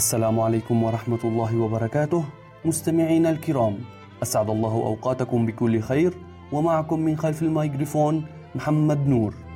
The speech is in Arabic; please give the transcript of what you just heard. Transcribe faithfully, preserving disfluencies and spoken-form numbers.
السلام عليكم ورحمة الله وبركاته. مستمعينا الكرام، أسعد الله أوقاتكم بكل خير، ومعكم من خلف الميكروفون محمد نور.